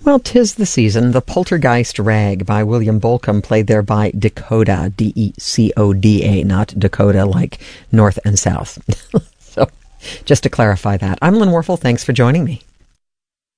Well, 'tis the season. The Poltergeist Rag by William Bolcom, played there by Decoda, Decoda, not Dakota like North and South. So, just to clarify that. I'm Lynn Warfel. Thanks for joining me.